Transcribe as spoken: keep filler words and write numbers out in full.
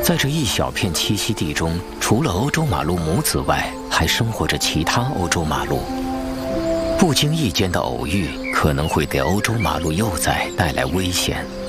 在这一小片栖息地中，除了欧洲马鹿母子外，还生活着其他欧洲马鹿。不经意间的偶遇，可能会给欧洲马鹿幼崽带来危险。